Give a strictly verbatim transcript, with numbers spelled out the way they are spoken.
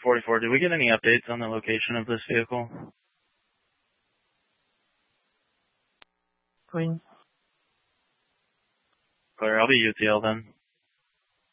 forty-four, did we get any updates on the location of this vehicle? Green. Clear, I'll be U T L then.